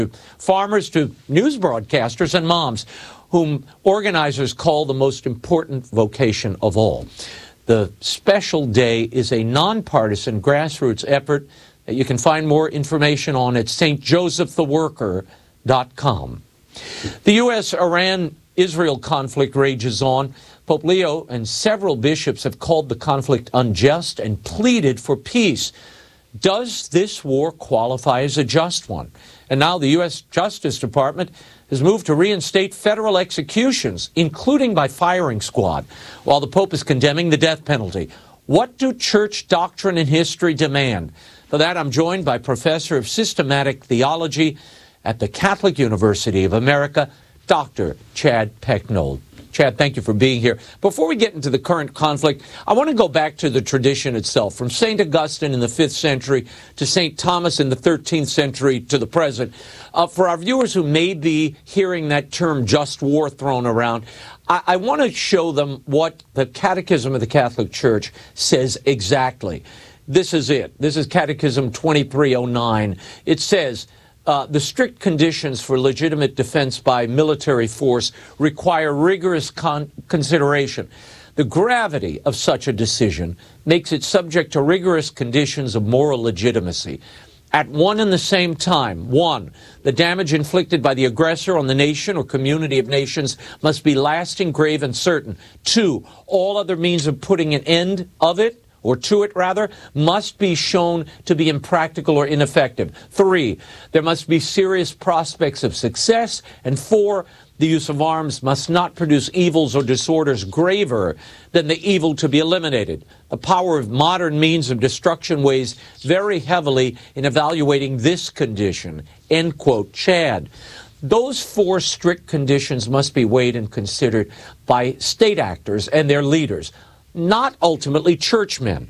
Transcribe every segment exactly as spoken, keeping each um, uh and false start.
farmers to news broadcasters and moms, whom organizers call the most important vocation of all. The special day is a nonpartisan grassroots effort that you can find more information on at S T Joseph the Worker dot com. The U S Iran Israel conflict rages on. Pope Leo and several bishops have called the conflict unjust and pleaded for peace. Does this war qualify as a just one? And now the U S Justice Department has moved to reinstate federal executions, including by firing squad, while the Pope is condemning the death penalty. What do church doctrine and history demand? For that, I'm joined by Professor of Systematic Theology at the Catholic University of America, Doctor Chad Pecknold. Chad, thank you for being here. Before we get into the current conflict, I want to go back to the tradition itself, from Saint Augustine in the fifth century to Saint Thomas in the thirteenth century to the present. Uh, for our viewers who may be hearing that term just war thrown around, I, I want to show them what the Catechism of the Catholic Church says exactly. This is it. This is Catechism twenty-three oh nine. It says, Uh, the strict conditions for legitimate defense by military force require rigorous con- consideration. The gravity of such a decision makes it subject to rigorous conditions of moral legitimacy. At one and the same time, one, the damage inflicted by the aggressor on the nation or community of nations must be lasting, grave, and certain. Two, all other means of putting an end of it, or to it rather, must be shown to be impractical or ineffective. Three, there must be serious prospects of success. And four, the use of arms must not produce evils or disorders graver than the evil to be eliminated. The power of modern means of destruction weighs very heavily in evaluating this condition. End quote. Chad, those four strict conditions must be weighed and considered by state actors and their leaders, not ultimately churchmen.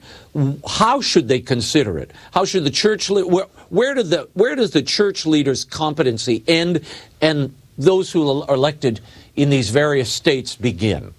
How should they consider it? How should the church, where, where, do the, where does the church leaders' competency end and those who are elected in these various states begin?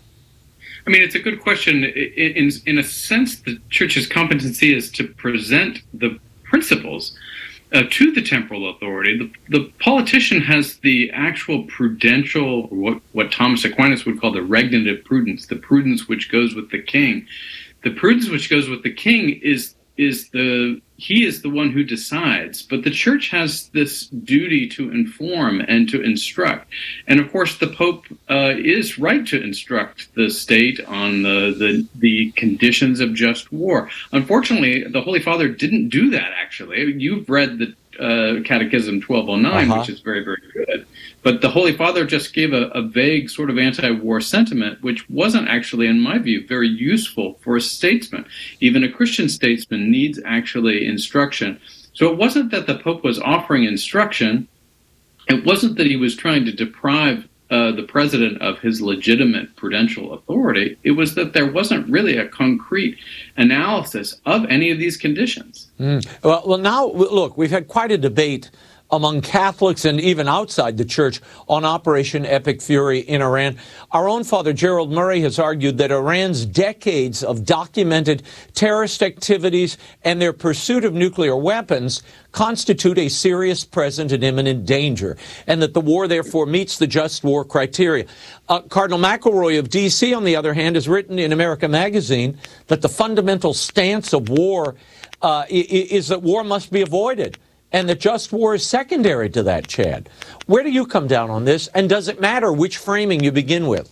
I mean, it's a good question. In, in, in a sense, the church's competency is to present the principles Uh, to the temporal authority. The, the politician has the actual prudential, or what, what Thomas Aquinas would call the regnative prudence, the prudence which goes with the king. The prudence which goes with the king is is the he is the one who decides, but the church has this duty to inform and to instruct. And of course, the Pope uh, is right to instruct the state on the, the the conditions of just war. Unfortunately, the Holy Father didn't do that, actually. You've read the uh, Catechism twelve oh nine, uh-huh. which is very, very good. But the Holy Father just gave a, a vague sort of anti-war sentiment, which wasn't actually, in my view, very useful for a statesman. Even a Christian statesman needs actually instruction. So it wasn't that the Pope was offering instruction. It wasn't that he was trying to deprive uh, the president of his legitimate prudential authority. It was that there wasn't really a concrete analysis of any of these conditions. Mm. Well, well, now, look, we've had quite a debate among Catholics and even outside the church on Operation Epic Fury in Iran. Our own Father Gerald Murray has argued that Iran's decades of documented terrorist activities and their pursuit of nuclear weapons constitute a serious present and imminent danger, and that the war, therefore, meets the just war criteria. Uh, Cardinal McElroy of D C, on the other hand, has written in America Magazine that the fundamental stance of war uh, is that war must be avoided, and that just war is secondary to that, Chad. Where do you come down on this, and does it matter which framing you begin with?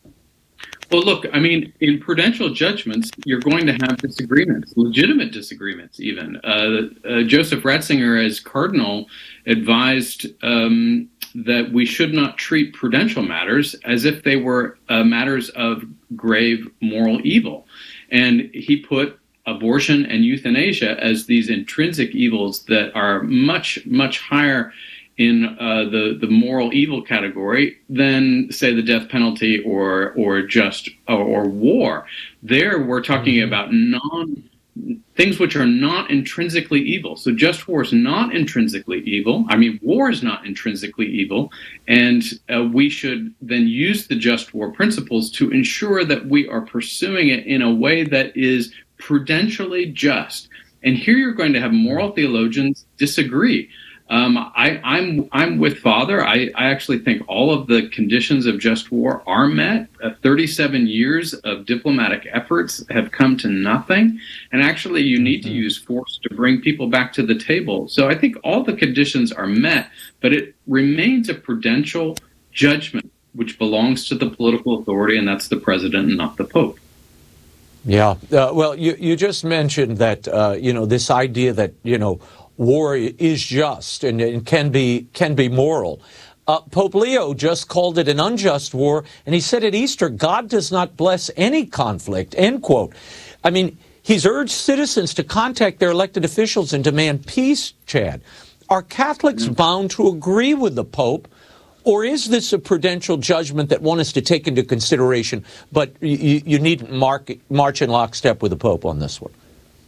Well, look, I mean, in prudential judgments, you're going to have disagreements, legitimate disagreements even. Uh, uh, Joseph Ratzinger, as cardinal, advised um, that we should not treat prudential matters as if they were uh, matters of grave moral evil. And he put abortion and euthanasia as these intrinsic evils that are much, much higher in uh, the, the moral evil category than, say, the death penalty or or just or, or war. There we're talking mm-hmm. about non things which are not intrinsically evil. So just war is not intrinsically evil. I mean, war is not intrinsically evil, and uh, we should then use the just war principles to ensure that we are pursuing it in a way that is prudentially just. And here you're going to have moral theologians disagree. Um, I, I'm I'm with Father. I, I actually think all of the conditions of just war are met. Uh, thirty-seven years of diplomatic efforts have come to nothing, and actually you need to use force to bring people back to the table. So I think all the conditions are met, but it remains a prudential judgment which belongs to the political authority, and that's the president and not the Pope. Yeah. Uh, well, you, you just mentioned that, uh, you know, this idea that, you know, war is just and, and can be can be moral. Uh, Pope Leo just called it an unjust war, and he said at Easter, God does not bless any conflict, end quote. I mean, he's urged citizens to contact their elected officials and demand peace, Chad. Are Catholics mm-hmm. bound to agree with the Pope? Or is this a prudential judgment that one is to take into consideration, but you, you needn't mark, march in lockstep with the Pope on this one?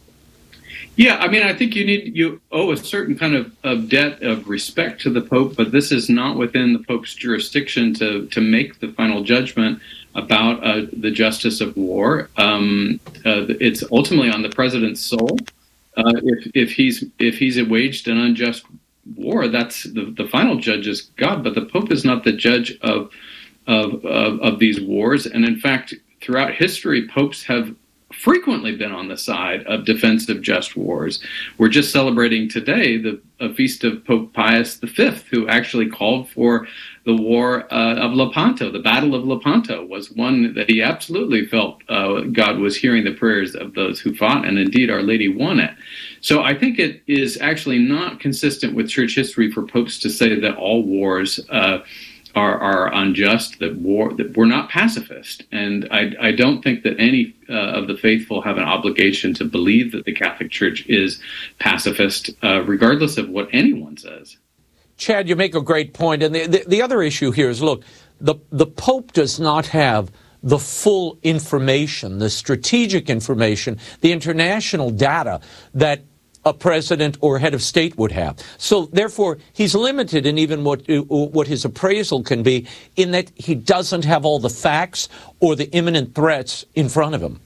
Yeah, I mean, I think you need you owe a certain kind of, of debt of respect to the Pope, but this is not within the Pope's jurisdiction to, to make the final judgment about uh, the justice of war. Um, uh, it's ultimately on the president's soul. Uh, if if he's if he's waged an unjust war, that's the, the final judge is God, but the Pope is not the judge of, of of of these wars. And in fact, throughout history, popes have frequently been on the side of defense of just wars. We're just celebrating today the a feast of Pope Pius the Fifth, who actually called for the war uh, of Lepanto. The Battle of Lepanto was one that he absolutely felt uh, God was hearing the prayers of those who fought, and indeed Our Lady won it. So I think it is actually not consistent with church history for popes to say that all wars uh, are, are unjust, that war that we're not pacifist. And I, I don't think that any uh, of the faithful have an obligation to believe that the Catholic Church is pacifist, uh, regardless of what anyone says. Chad, you make a great point. And the, the, the other issue here is, look, the, the Pope does not have the full information, the strategic information, the international data that a president or head of state would have. So therefore, he's limited in even what what his appraisal can be, in that he doesn't have all the facts or the imminent threats in front of him.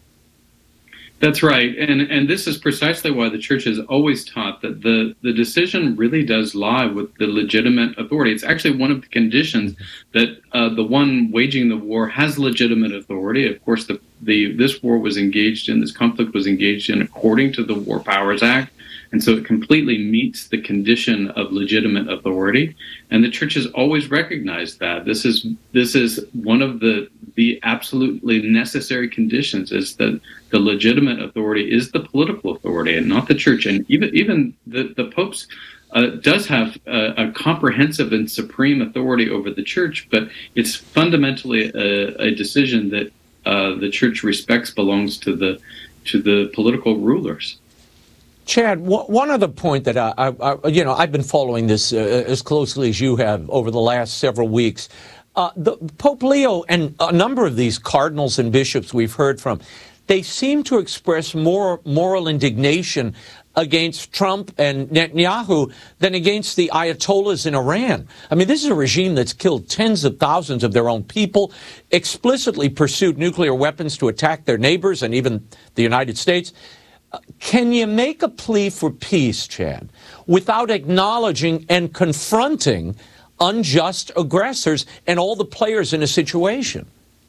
That's right. And and this is precisely why the Church has always taught that the, the decision really does lie with the legitimate authority. It's actually one of the conditions that uh, the one waging the war has legitimate authority. Of course, the, the this war was engaged in, this conflict was engaged in according to the War Powers Act. And so it completely meets the condition of legitimate authority. And the Church has always recognized that. This is this is one of the the absolutely necessary conditions, is that the legitimate authority is the political authority and not the Church. And even even the, the Pope's uh, does have a, a comprehensive and supreme authority over the Church, but it's fundamentally a, a decision that uh, the Church respects belongs to the to the political rulers. Chad, one other point that I, I, you know, I've been following this uh, as closely as you have over the last several weeks. Uh, the Pope Leo and a number of these cardinals and bishops we've heard from, they seem to express more moral indignation against Trump and Netanyahu than against the Ayatollahs in Iran. I mean, this is a regime that's killed tens of thousands of their own people, explicitly pursued nuclear weapons to attack their neighbors and even the United States. Can you make a plea for peace, Chad, without acknowledging and confronting unjust aggressors and all the players in a situation?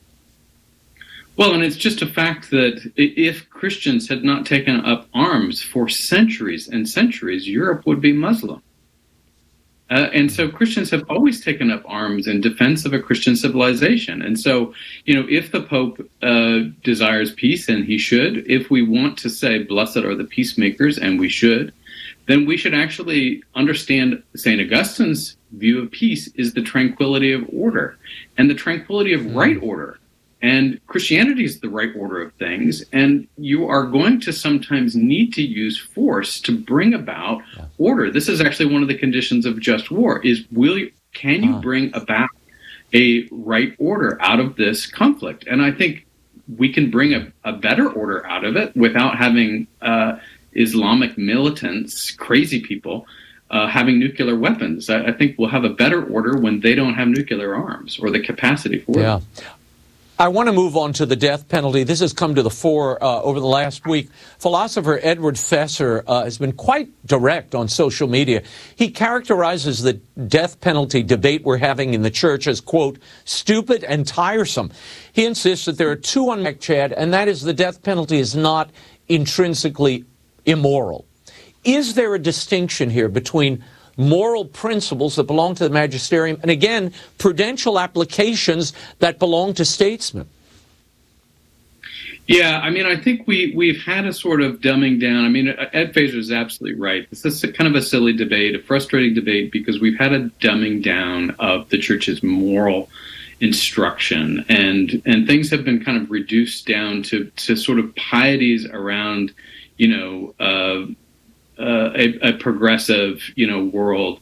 Well, and it's just a fact that if Christians had not taken up arms for centuries and centuries, Europe would be Muslim. Uh, and so Christians have always taken up arms in defense of a Christian civilization. And so, you know, if the Pope uh, desires peace, and he should, if we want to say, blessed are the peacemakers, and we should, then we should actually understand Saint Augustine's view of peace is the tranquility of order and the tranquility of right order. And Christianity is the right order of things, and you are going to sometimes need to use force to bring about order. This is actually one of the conditions of just war, is will you, can you bring about a right order out of this conflict? And I think we can bring a, a better order out of it without having uh, Islamic militants, crazy people, uh, having nuclear weapons. I, I think we'll have a better order when they don't have nuclear arms or the capacity for yeah. it. I want to move on to the death penalty. This has come to the fore uh, over the last week. Philosopher Edward Fesser uh, has been quite direct on social media. He characterizes the death penalty debate we're having in the church as, quote, stupid and tiresome. He insists that there are two on Chad, and that is the death penalty is not intrinsically immoral. Is there a distinction here between moral principles that belong to the magisterium and, again, prudential applications that belong to statesmen? Yeah, I mean, I think we, we've had a sort of dumbing down. I mean, Ed Feser is absolutely right. This is kind of a silly debate, a frustrating debate, because we've had a dumbing down of the church's moral instruction, and and things have been kind of reduced down to, to sort of pieties around, you know, uh, uh, a, a progressive, you know, world.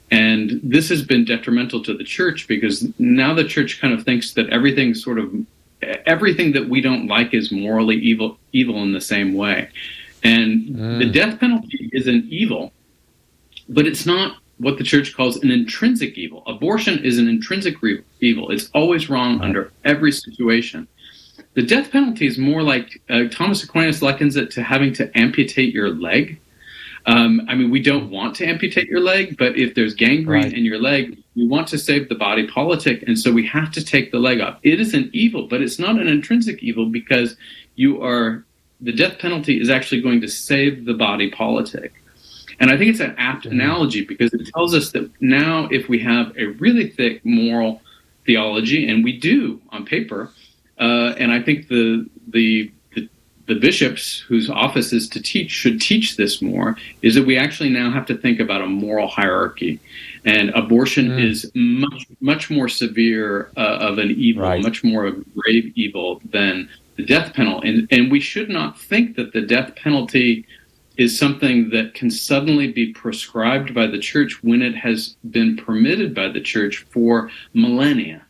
And this has been detrimental to the church, because now the church kind of thinks that everything sort of, everything that we don't like is morally evil, evil in the same way. And mm. the death penalty is an evil, but it's not what the church calls an intrinsic evil. Abortion is an intrinsic re- evil. It's always wrong under every situation. The death penalty is more like, uh, Thomas Aquinas likens it to having to amputate your leg. Um, I mean, we don't want to amputate your leg, but if there's gangrene right. in your leg, we want to save the body politic, and so we have to take the leg off. It is an evil, but it's not an intrinsic evil, because you are, the death penalty is actually going to save the body politic. And I think it's an apt analogy, because it tells us that now if we have a really thick moral theology, and we do on paper, uh, and I think the, the the the bishops whose office is to teach should teach this more, is that we actually now have to think about a moral hierarchy. And abortion mm. is much, much more severe uh, of an evil, right. much more of a grave evil than the death penalty. And, and we should not think that the death penalty is something that can suddenly be prescribed by the church when it has been permitted by the church for millennia.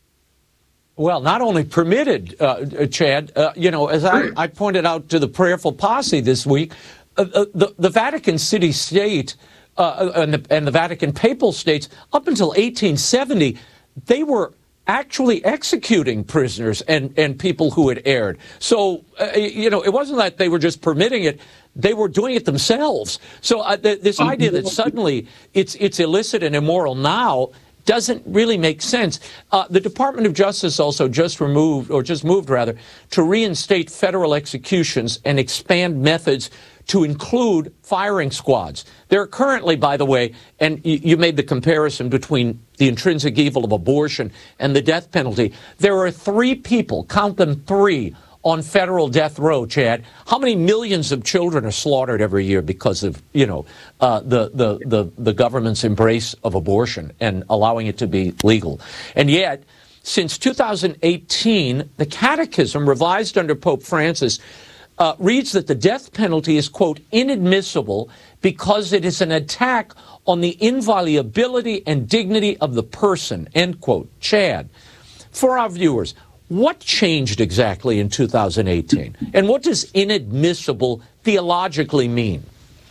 Well, not only permitted, uh, Chad, uh, you know, as I, I pointed out to the Prayerful Posse this week, uh, uh, the, the Vatican City State uh, and, the, and the Vatican Papal States, up until eighteen seventy, they were actually executing prisoners and, and people who had erred. So, uh, you know, it wasn't that they were just permitting it. They were doing it themselves. So uh, th- this idea that suddenly it's it's illicit and immoral now doesn't really make sense. Uh, the Department of Justice also just removed, or just moved rather, to reinstate federal executions and expand methods to include firing squads. There are currently, by the way, and you, you made the comparison between the intrinsic evil of abortion and the death penalty, there are three people, count them three, on federal death row, Chad. How many millions of children are slaughtered every year because of, you know, uh, the, the, the, the government's embrace of abortion and allowing it to be legal? And yet, since two thousand eighteen, the Catechism, revised under Pope Francis, uh, reads that the death penalty is, quote, inadmissible because it is an attack on the inviolability and dignity of the person, end quote. Chad, for our viewers, what changed exactly in two thousand eighteen? And what does inadmissible theologically mean?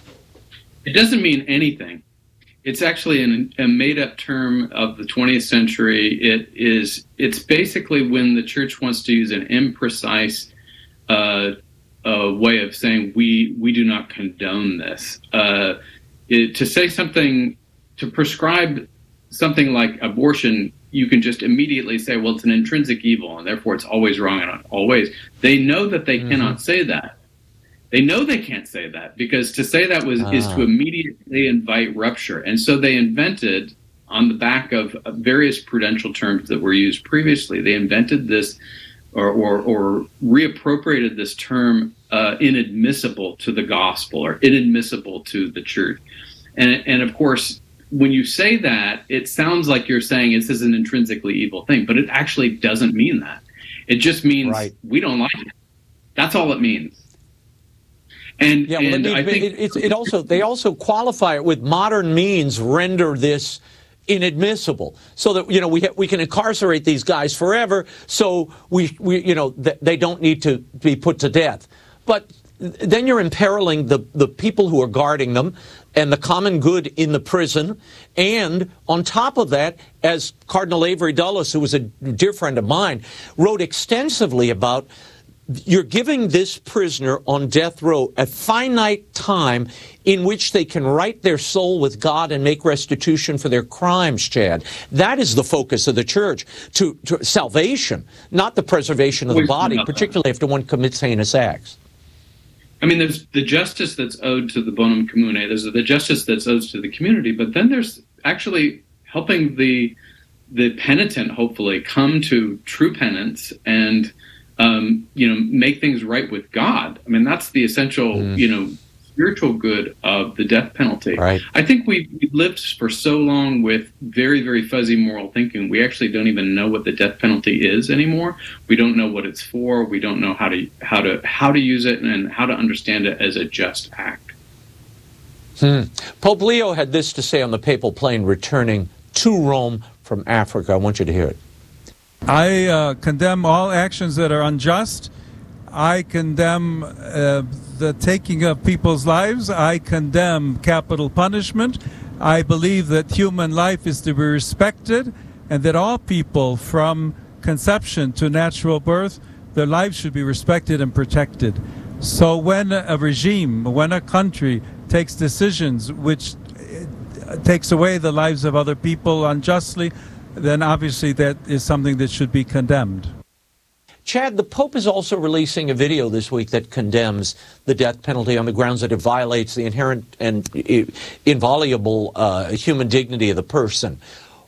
It doesn't mean anything. It's actually an, a made-up term of the twentieth century. It is, it's basically when the church wants to use an imprecise uh, uh, way of saying we, we do not condone this. Uh, it, to say something, to prescribe something like abortion, you can just immediately say, well, it's an intrinsic evil, and therefore it's always wrong and always. They know that they mm-hmm. cannot say that. They know they can't say that, because to say that was uh. is to immediately invite rupture. And so they invented, on the back of various prudential terms that were used previously, they invented this or, or, or reappropriated this term uh, inadmissible to the gospel or inadmissible to the church. And, and of course, when you say that, it sounds like you're saying this is an intrinsically evil thing, but it actually doesn't mean that. It just means right. we don't like it. That's all it means. And, yeah, and well, it, I think it, it, it also they also qualify it with modern means, render this inadmissible, so that you know we ha- we can incarcerate these guys forever. So we we you know th- they don't need to be put to death, but then you're imperiling the the people who are guarding them. and the common good in the prison. And on top of that, as Cardinal Avery Dulles, who was a dear friend of mine, wrote extensively about, you're giving this prisoner on death row a finite time in which they can right their soul with God and make restitution for their crimes, Chad. That is the focus of the church, to, to salvation, not the preservation of the body, particularly after one commits heinous acts. I mean, there's the justice that's owed to the bonum commune, there's the justice that's owed to the community, but then there's actually helping the the penitent, hopefully, come to true penance and Um, you know, make things right with God. I mean, that's the essential, mm. you know, spiritual good of the death penalty. Right. I think we've, we've lived for so long with very, very fuzzy moral thinking. We actually don't even know what the death penalty is anymore. We don't know what it's for. We don't know how to how to how to use it and how to understand it as a just act. Hmm. Pope Leo had this to say on the papal plane returning to Rome from Africa. I want you to hear it. I uh, condemn all actions that are unjust. I condemn uh, the taking of people's lives. I condemn capital punishment. I believe that human life is to be respected and that all people from conception to natural birth, their lives should be respected and protected. So when a regime, when a country takes decisions which takes away the lives of other people unjustly, then obviously that is something that should be condemned. Chad, the Pope is also releasing a video this week that condemns the death penalty on the grounds that it violates the inherent and inviolable uh, human dignity of the person.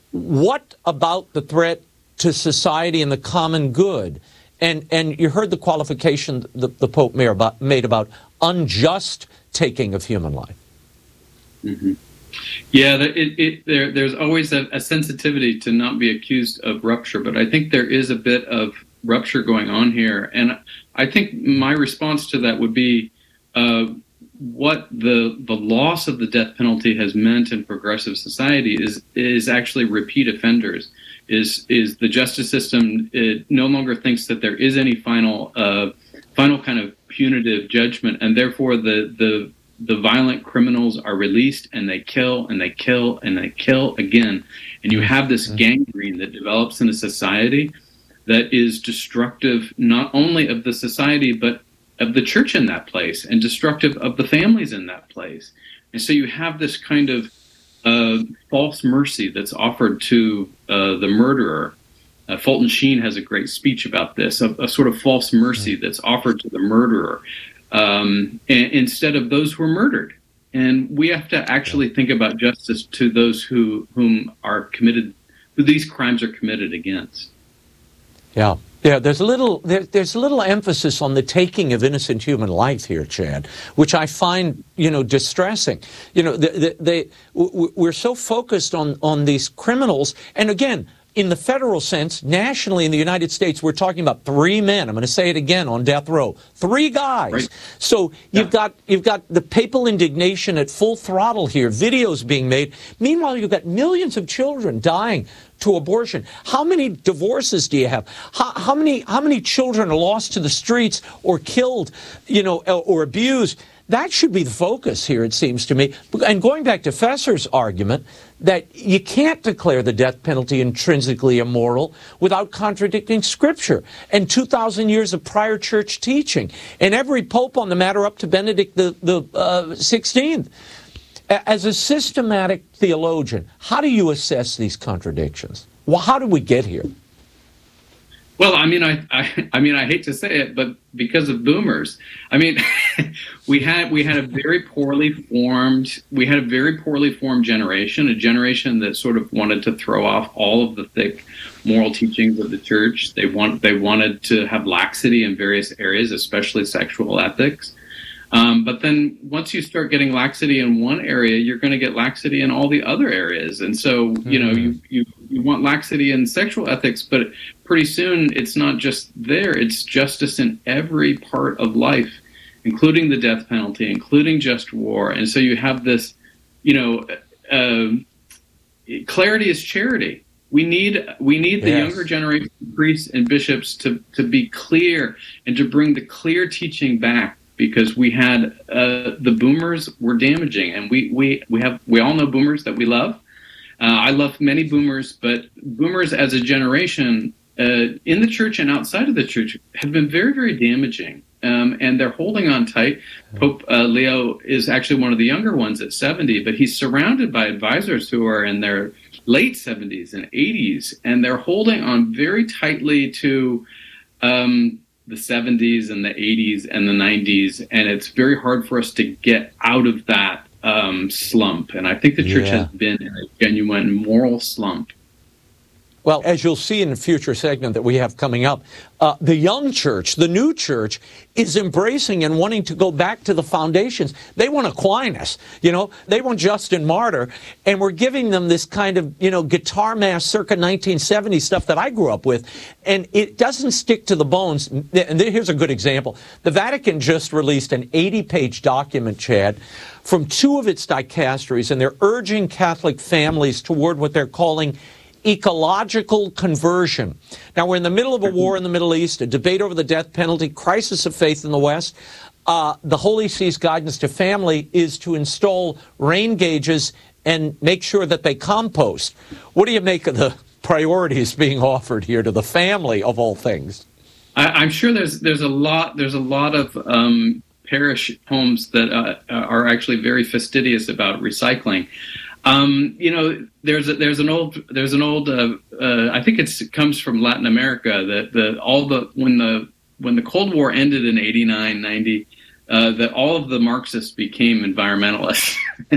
What about the threat to society and the common good? And and you heard the qualification the, the Pope made about, made about unjust taking of human life. Mm-hmm. Yeah, it, it, there, there's always a, a sensitivity to not be accused of rupture, but I think there is a bit of rupture going on here. And I think my response to that would be uh, what the the loss of the death penalty has meant in progressive society is is actually repeat offenders. Is is the justice system it no longer thinks that there is any final uh, final kind of punitive judgment, and therefore the the the violent criminals are released and they kill and they kill and they kill again. And you have this gangrene that develops in a society that is destructive not only of the society, but of the church in that place and destructive of the families in that place. And so you have this kind of uh, false mercy that's offered to uh, the murderer. Uh, Fulton Sheen has a great speech about this, a, a sort of false mercy that's offered to the murderer. Um, and, instead of those who were murdered. And we have to actually think about justice to those who whom are committed, who these crimes are committed against. Yeah, yeah. There's a little there, there's a little emphasis on the taking of innocent human life here, Chad, which I find you know distressing. You know, they, they, they we're so focused on on these criminals, and again, in the federal sense, nationally in the United States, we're talking about three men. I'm going to say it again on death row. Three guys. Right. So you've yeah. got you've got the papal indignation at full throttle here, videos being made. Meanwhile, you've got millions of children dying to abortion. How many divorces do you have? How, how many how many children are lost to the streets or killed, you know, or abused? That should be the focus here, it seems to me. And going back to Fesser's argument that you can't declare the death penalty intrinsically immoral without contradicting Scripture and two thousand years of prior church teaching and every pope on the matter up to Benedict the, the uh, sixteenth. As a systematic theologian, how do you assess these contradictions? Well, how did we get here? Well, I mean, I, I, I mean, I hate to say it, but because of boomers, I mean, we had we had a very poorly formed, we had a very poorly formed generation, a generation that sort of wanted to throw off all of the thick moral teachings of the church. They want they wanted to have laxity in various areas, especially sexual ethics. Um, but then once you start getting laxity in one area, you're going to get laxity in all the other areas. And so, you know, you, you, you want laxity in sexual ethics, but pretty soon it's not just there. It's justice in every part of life, including the death penalty, including just war. And so you have this, you know, uh, clarity is charity. We need we need the yes. younger generation of priests and bishops to, to be clear and to bring the clear teaching back. because we had uh, the boomers were damaging, and we we we have we all know boomers that we love. Uh, I love many boomers, but boomers as a generation uh, in the church and outside of the church have been very, very damaging. Um, and they're holding on tight. Pope uh, Leo is actually one of the younger ones at seventy, but he's surrounded by advisors who are in their late seventies and eighties, and they're holding on very tightly to um, the seventies and the eighties and the nineties, and it's very hard for us to get out of that um, slump. And I think the church Yeah. has been in a genuine moral slump. Well, as you'll see in a future segment that we have coming up, uh, the young church, the new church, is embracing and wanting to go back to the foundations. They want Aquinas, you know, they want Justin Martyr, and we're giving them this kind of, you know, guitar mass circa nineteen seventy stuff that I grew up with, and it doesn't stick to the bones. And here's a good example. The Vatican just released an eighty-page document, Chad, from two of its dicasteries, and they're urging Catholic families toward what they're calling ecological conversion. Now, we're in the middle of a war in the Middle East, a debate over the death penalty, crisis of faith in the West. Uh, the Holy See's guidance to family is to install rain gauges and make sure that they compost. What do you make of the priorities being offered here to the family, of all things? I, I'm sure there's there's a lot there's a lot of um, parish homes that uh, are actually very fastidious about recycling. Um, you know, there's a, there's an old there's an old uh, uh, I think it's, it comes from Latin America that the all the when the when the Cold War ended in eighty-nine, ninety, uh, that all of the Marxists became environmentalists,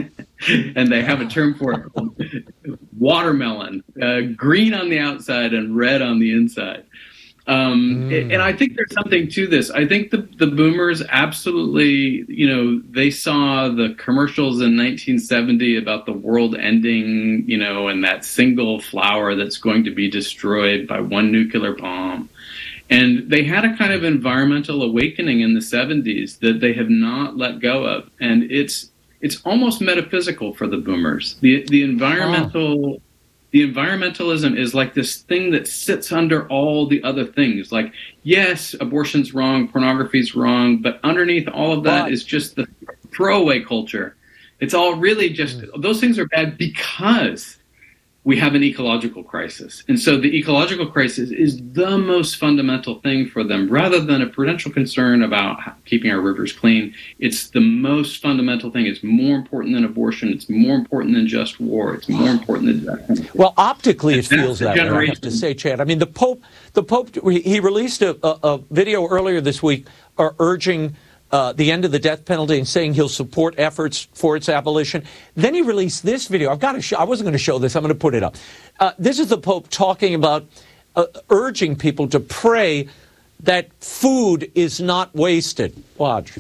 and they have a term for it, watermelon, uh, green on the outside and red on the inside. Um, mm. And I think there's something to this. I think the, the boomers absolutely, you know, they saw the commercials in nineteen seventy about the world ending, you know, and that single flower that's going to be destroyed by one nuclear bomb. And they had a kind of environmental awakening in the seventies that they have not let go of. And it's it's almost metaphysical for the boomers. The, the environmental... Oh. The environmentalism is like this thing that sits under all the other things. Like, yes, abortion's wrong, pornography's wrong, but underneath all of that is just the throwaway culture. It's all really just, those things are bad because we have an ecological crisis. And so the ecological crisis is the most fundamental thing for them. Rather than a prudential concern about keeping our rivers clean, it's the most fundamental thing. It's more important than abortion. It's more important than just war. It's more important than death. Well, optically, it feels that way, I have to say, Chad. I mean, the Pope, the Pope, he released a, a, a video earlier this week uh, urging Uh, the end of the death penalty and saying he'll support efforts for its abolition. Then he released this video. I've got to show, I wasn't going to show this. I'm going to put it up. Uh, this is the Pope talking about uh, urging people to pray that food is not wasted. Watch.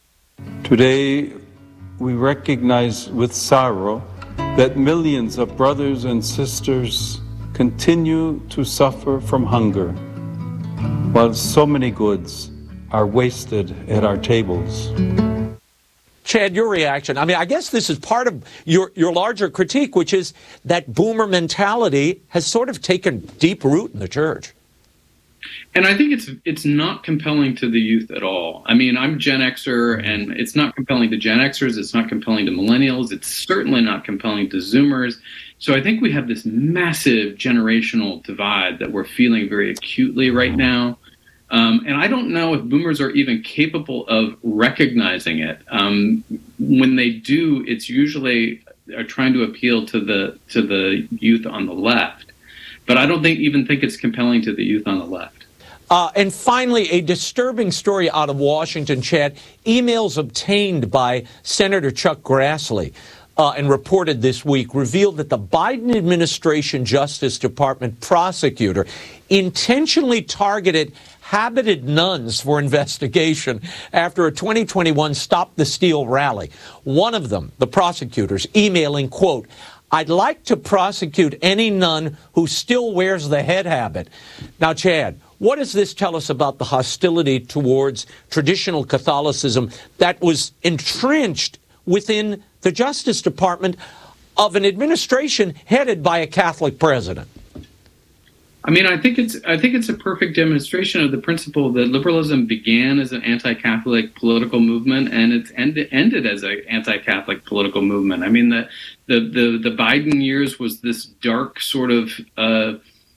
Today, we recognize with sorrow that millions of brothers and sisters continue to suffer from hunger, while so many goods are wasted at our tables. Chad, your reaction. I mean, I guess this is part of your, your larger critique, which is that boomer mentality has sort of taken deep root in the church. And I think it's it's not compelling to the youth at all. I mean, I'm Gen Xer, and it's not compelling to Gen Xers. It's not compelling to millennials. It's certainly not compelling to Zoomers. So I think we have this massive generational divide that we're feeling very acutely right now. Um, and I don't know if boomers are even capable of recognizing it. Um, when they do, it's usually are trying to appeal to the to the youth on the left. But I don't think even think it's compelling to the youth on the left. Uh, and finally, a disturbing story out of Washington, Chad. Emails obtained by Senator Chuck Grassley uh, and reported this week revealed that the Biden administration Justice Department prosecutor intentionally targeted habited nuns for investigation after a twenty twenty-one Stop the Steal rally. One of them, the prosecutors, emailing, quote, "I'd like to prosecute any nun who still wears the head habit." Now, Chad, what does this tell us about the hostility towards traditional Catholicism that was entrenched within the Justice Department of an administration headed by a Catholic president? I mean, I think it's I think it's a perfect demonstration of the principle that liberalism began as an anti-Catholic political movement, and it's ended ended as an anti-Catholic political movement. I mean, the the the, the Biden years was this dark sort of uh,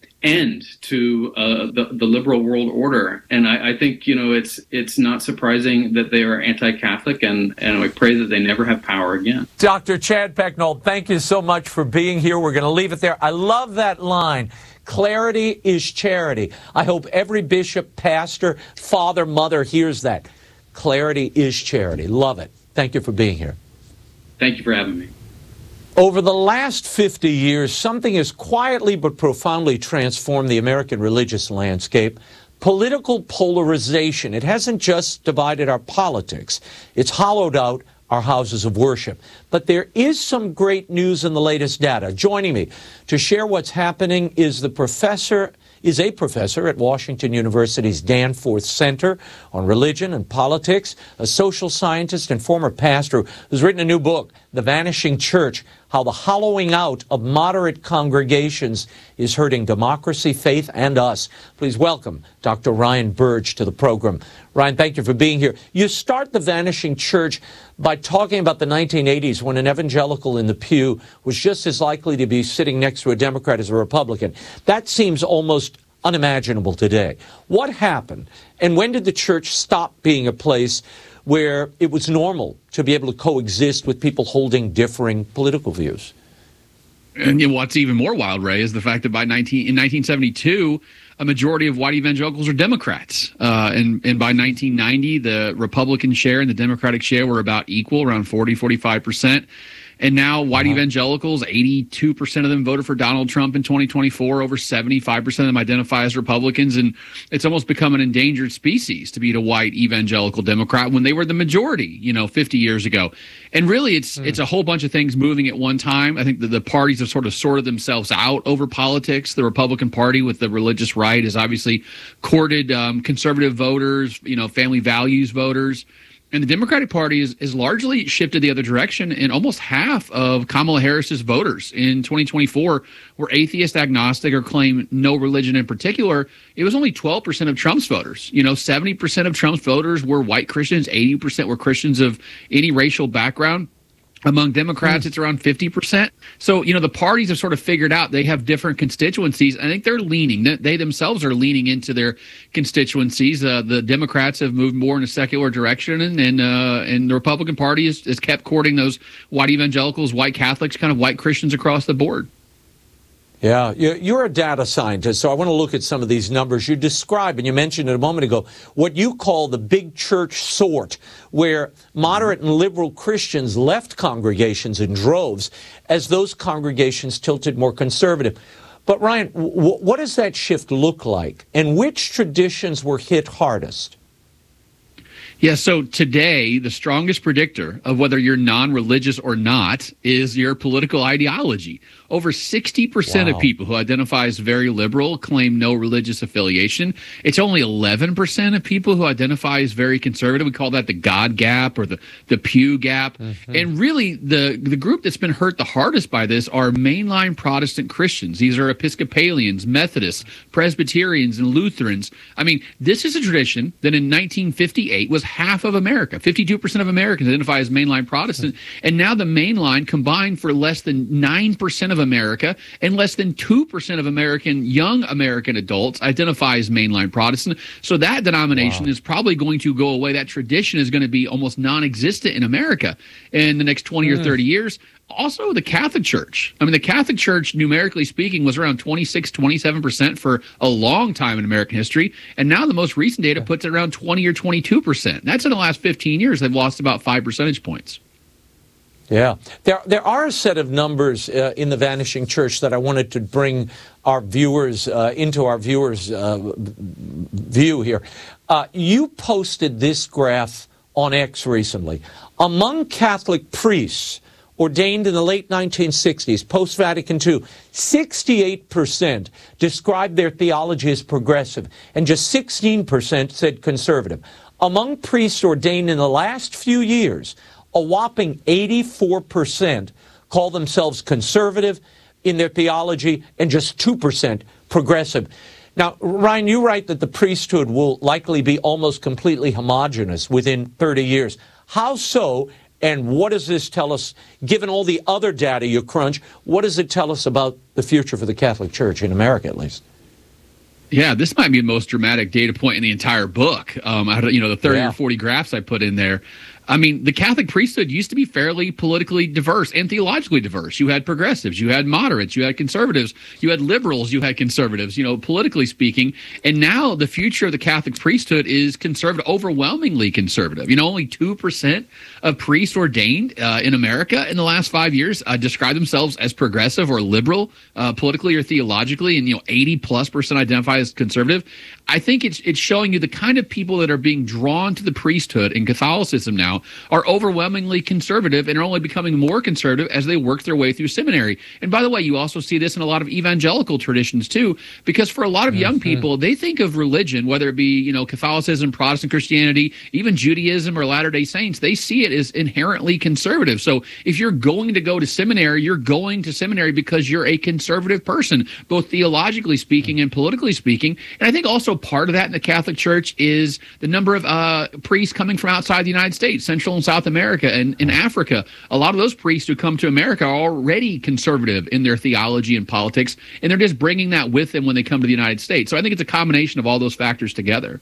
end to uh, the the liberal world order, and I, I think you know it's it's not surprising that they are anti-Catholic, and and I pray that they never have power again. Doctor Chad Pecknold, thank you so much for being here. We're going to leave it there. I love that line. Clarity is charity. I hope every bishop, pastor, father, mother hears that. Clarity is charity. Love it. Thank you for being here. Thank you for having me. Over the last fifty years, something has quietly but profoundly transformed the American religious landscape. Political polarization. It hasn't just divided our politics. It's hollowed out our houses of worship. But there is some great news in the latest data. Joining me to share what's happening is the professor, is a professor at Washington University's Danforth Center on Religion and Politics, a social scientist and former pastor who's written a new book, The Vanishing Church, How the Hollowing Out of Moderate Congregations is Hurting Democracy, Faith, and Us. Please welcome Doctor Ryan Burge to the program. Ryan, thank you for being here. You start The Vanishing Church by talking about the nineteen eighties when an evangelical in the pew was just as likely to be sitting next to a Democrat as a Republican. That seems almost unimaginable today. What happened, and when did the church stop being a place where it was normal to be able to coexist with people holding differing political views? And you know, what's even more wild, Ray, is the fact that by nineteen in nineteen seventy-two, a majority of white evangelicals are Democrats. Uh, and, and by nineteen ninety, the Republican share and the Democratic share were about equal, around forty, forty-five percent. And now white uh-huh. evangelicals, eighty-two percent of them voted for Donald Trump in twenty twenty-four. Over seventy-five percent of them identify as Republicans. And it's almost become an endangered species to be a white evangelical Democrat when they were the majority, you know, fifty years ago. And really, it's mm. it's a whole bunch of things moving at one time. I think that the parties have sort of sorted themselves out over politics. The Republican Party with the religious right has obviously courted um, conservative voters, you know, family values voters. And the Democratic Party is, is largely shifted the other direction, and almost half of Kamala Harris's voters in twenty twenty-four were atheist, agnostic, or claim no religion in particular. It was only twelve percent of Trump's voters. You know, seventy percent of Trump's voters were white Christians, eighty percent were Christians of any racial background. Among Democrats, mm. it's around fifty percent. So, you know, the parties have sort of figured out they have different constituencies. I think they're leaning, they themselves are leaning into their constituencies. Uh, the Democrats have moved more in a secular direction, and and, uh, and the Republican Party has, has kept courting those white evangelicals, white Catholics, kind of white Christians across the board. Yeah, you're a data scientist, so I want to look at some of these numbers. You describe, and you mentioned it a moment ago, what you call the big church sort, where moderate and liberal Christians left congregations in droves as those congregations tilted more conservative. But Ryan, w- what does that shift look like, and which traditions were hit hardest? Yeah, so today, the strongest predictor of whether you're non-religious or not is your political ideology. Over sixty percent wow. of people who identify as very liberal claim no religious affiliation. It's only eleven percent of people who identify as very conservative. We call that the God gap or the, the Pew gap. Mm-hmm. And really, the, the group that's been hurt the hardest by this are mainline Protestant Christians. These are Episcopalians, Methodists, Presbyterians, and Lutherans. I mean, this is a tradition that in nineteen fifty-eight was half of America. fifty-two percent of Americans identify as mainline Protestant. And now the mainline combined for less than nine percent of America, and less than two percent of American, young American adults identify as mainline Protestant. So that denomination wow. is probably going to go away. That tradition is going to be almost non-existent in America in the next twenty mm. or thirty years. Also, the Catholic Church. I mean, the Catholic Church, numerically speaking, was around twenty-six, twenty-seven percent for a long time in American history. And now the most recent data puts it around twenty or twenty-two percent. That's in the last fifteen years. They've lost about five percentage points. Yeah. There there are a set of numbers uh, in the Vanishing Church that I wanted to bring our viewers uh, into our viewers' uh, view here. Uh, you posted this graph on X recently. Among Catholic priests ordained in the late nineteen sixties, post-Vatican two, sixty-eight percent described their theology as progressive, and just sixteen percent said conservative. Among priests ordained in the last few years, a whopping eighty-four percent call themselves conservative, in their theology and just two percent progressive. Now, Ryan, you write that the priesthood will likely be almost completely homogenous within thirty years. How so? And what does this tell us, given all the other data you crunch, what does it tell us about the future for the Catholic Church, in America at least? Yeah, this might be the most dramatic data point in the entire book. Um, out of, you know, the thirty yeah. or forty graphs I put in there. I mean, the Catholic priesthood used to be fairly politically diverse and theologically diverse. You had progressives, you had moderates, you had conservatives, you had liberals, you had conservatives, you know, politically speaking. And now the future of the Catholic priesthood is conservative, overwhelmingly conservative. You know, only two percent of priests ordained uh, in America in the last five years uh, describe themselves as progressive or liberal, uh, politically or theologically, and, you know, eighty plus percent identify as conservative. I think it's it's showing you the kind of people that are being drawn to the priesthood in Catholicism now are overwhelmingly conservative and are only becoming more conservative as they work their way through seminary. And by the way, you also see this in a lot of evangelical traditions too, because for a lot of young mm-hmm. people, they think of religion, whether it be, you know, Catholicism, Protestant Christianity, even Judaism or Latter-day Saints, they see it as inherently conservative. So if you're going to go to seminary, you're going to seminary because you're a conservative person, both theologically speaking and politically speaking. And I think also part of that in the Catholic Church is the number of uh, priests coming from outside the United States, Central and South America, and in Africa. A lot of those priests who come to America are already conservative in their theology and politics, and they're just bringing that with them when they come to the United States. So I think it's a combination of all those factors together.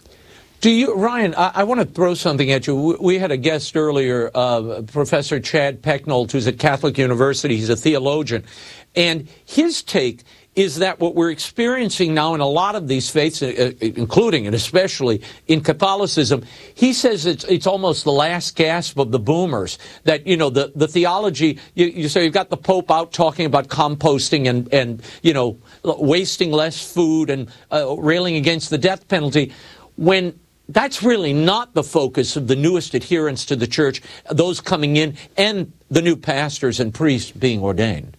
Do you, Ryan, I, I want to throw something at you. We had a guest earlier, uh, Professor Chad Pecknold, who's at Catholic University. He's a theologian. And his take is that what we're experiencing now in a lot of these faiths, uh, including and especially in Catholicism, he says it's it's almost the last gasp of the boomers. That, you know, the, the theology, you, you say you've got the Pope out talking about composting and, and you know, wasting less food and uh, railing against the death penalty, when that's really not the focus of the newest adherents to the church, those coming in, and the new pastors and priests being ordained.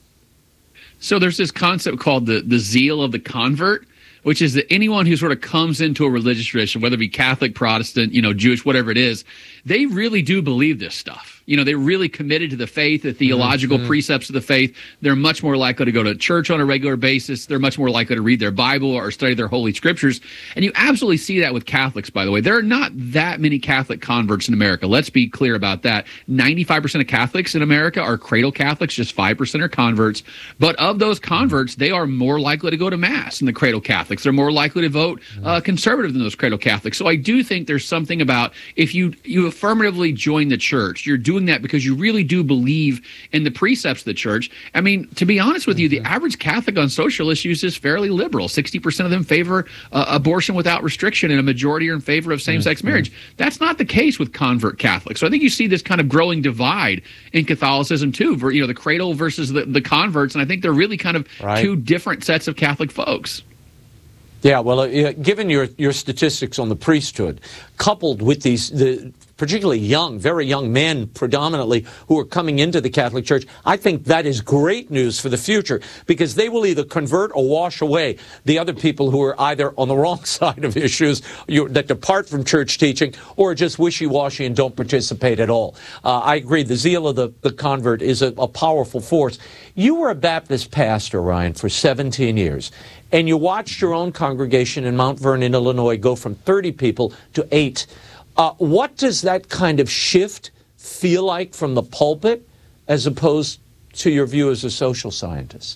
So there's this concept called the, the zeal of the convert, which is that anyone who sort of comes into a religious tradition, whether it be Catholic, Protestant, you know, Jewish, whatever it is, they really do believe this stuff. You know, they're really committed to the faith, the theological mm-hmm. precepts of the faith. They're much more likely to go to church on a regular basis. They're much more likely to read their Bible or study their Holy Scriptures. And you absolutely see that with Catholics, by the way. There are not that many Catholic converts in America. Let's be clear about that. ninety-five percent of Catholics in America are cradle Catholics. Just five percent are converts. But of those converts, they are more likely to go to Mass than the cradle Catholics. They're more likely to vote uh, conservative than those cradle Catholics. So I do think there's something about if you, you affirmatively join the church, you're doing that because you really do believe in the precepts of the church. I mean, to be honest with you, the average Catholic on social issues is fairly liberal. sixty percent of them favor uh, abortion without restriction, and a majority are in favor of same-sex mm-hmm. marriage. That's not the case with convert Catholics. So I think you see this kind of growing divide in Catholicism too, for, you know, the cradle versus the, the converts, and I think they're really kind of right. two different sets of Catholic folks. Yeah, well, uh, given your, your statistics on the priesthood, coupled with these, the, particularly young, very young men predominantly who are coming into the Catholic Church, I think that is great news for the future, because they will either convert or wash away the other people who are either on the wrong side of issues you, that depart from church teaching, or just wishy-washy and don't participate at all. Uh, I agree. The zeal of the, the convert is a, a powerful force. You were a Baptist pastor, Ryan, for seventeen years. And you watched your own congregation in Mount Vernon, Illinois, go from thirty people to eight. Uh, what does that kind of shift feel like from the pulpit as opposed to your view as a social scientist?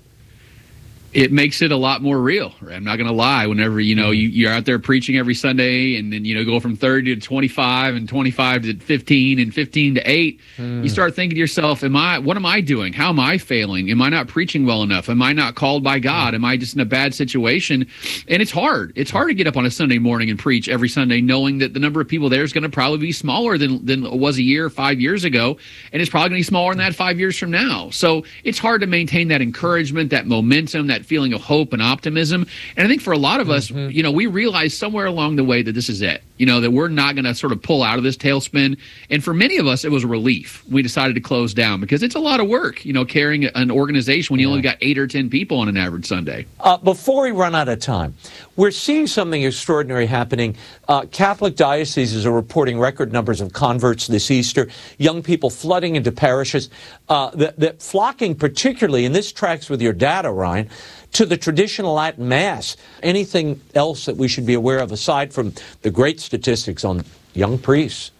It makes it a lot more real. I'm not going to lie. Whenever, you know, you, you're out there preaching every Sunday, and then, you know, go from thirty to twenty-five and twenty-five to fifteen and fifteen to eight, mm. you start thinking to yourself, am I, what am I doing? How am I failing? Am I not preaching well enough? Am I not called by God? Am I just in a bad situation? And it's hard. It's hard to get up on a Sunday morning and preach every Sunday, knowing that the number of people there is going to probably be smaller than, than it was a year or five years ago. And it's probably going to be smaller than that five years from now. So it's hard to maintain that encouragement, that momentum, that that feeling of hope and optimism. And I think for a lot of us, mm-hmm. you know, we realized somewhere along the way that this is it, you know, that we're not going to sort of pull out of this tailspin. And for many of us, it was a relief. We decided to close down because it's a lot of work, you know, carrying an organization when you yeah. only got eight or ten people on an average Sunday. Uh, before we run out of time, we're seeing something extraordinary happening. Uh, Catholic dioceses are reporting record numbers of converts this Easter, young people flooding into parishes, uh, that, that flocking particularly, and this tracks with your data, Ryan, to the traditional Latin Mass. Anything else that we should be aware of aside from the great statistics on young priests?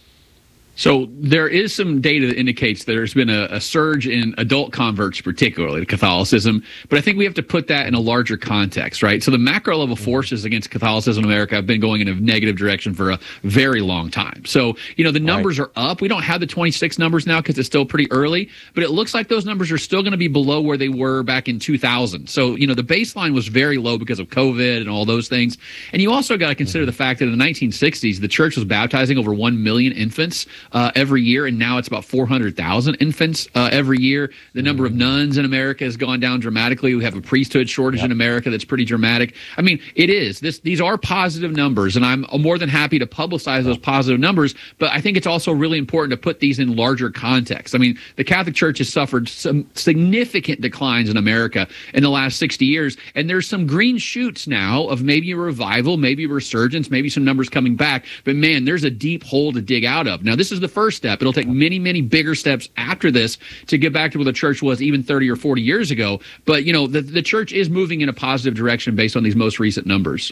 So there is some data that indicates that there's been a, a surge in adult converts, particularly to Catholicism. But I think we have to put that in a larger context, right? So the macro level forces against Catholicism in America have been going in a negative direction for a very long time. So, you know, the numbers right. are up. We don't have the twenty-six numbers now because it's still pretty early, but it looks like those numbers are still going to be below where they were back in two thousand. So, you know, the baseline was very low because of COVID and all those things. And you also got to consider the fact that in the nineteen sixties, the church was baptizing over one million infants Uh, every year, and now it's about four hundred thousand infants uh, every year. The number of nuns in America has gone down dramatically. We have a priesthood shortage yep. in America that's pretty dramatic. I mean, it is. This, these are positive numbers, and I'm more than happy to publicize those positive numbers, but I think it's also really important to put these in larger context. I mean, the Catholic Church has suffered some significant declines in America in the last sixty years, and there's some green shoots now of maybe a revival, maybe a resurgence, maybe some numbers coming back, but man, there's a deep hole to dig out of. Now, this is the first step. It'll take many, many bigger steps after this to get back to where the church was even thirty or forty years ago. But, you know, the, the church is moving in a positive direction based on these most recent numbers.